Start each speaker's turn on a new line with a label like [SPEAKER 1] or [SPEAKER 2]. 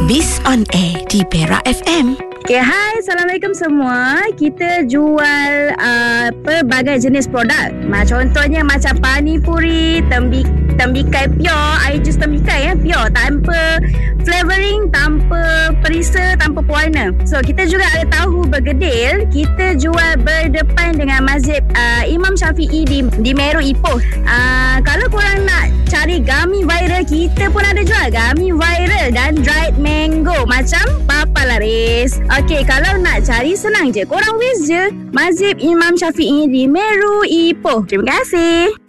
[SPEAKER 1] Miss on Air di Perak FM.
[SPEAKER 2] Okay, hai, Assalamualaikum semua. Kita jual pelbagai jenis produk. Contohnya macam panipuri, tembikai pure, air jus tembikai pure, tanpa flavouring, tanpa perisa, tanpa pewarna. So, kita juga ada tahu bergedil. Kita jual berdepan dengan Masjid Imam Syafi'i di Meru Ipoh. Kalau korang nak cari gummy viral, kita pun ada jual gummy viral dan dried mango macam Papa Laris. Okey, kalau nak cari senang je, korang whiz je Masjid Imam Syafi'i di Meru Ipoh. Terima kasih.